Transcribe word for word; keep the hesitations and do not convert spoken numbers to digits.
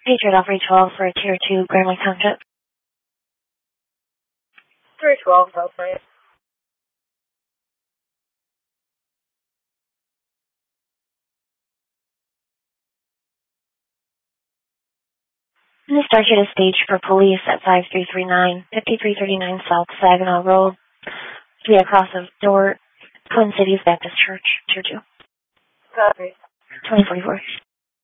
Patriot Opry twelve for a Tier two, Grand Lake Township. three twelve, South Miami. This target is staged for police at five three three nine, fifty-three thirty-nine South Saginaw Road, to be across of door Twin Cities Baptist Church, Tier two. Copy. twenty forty-four.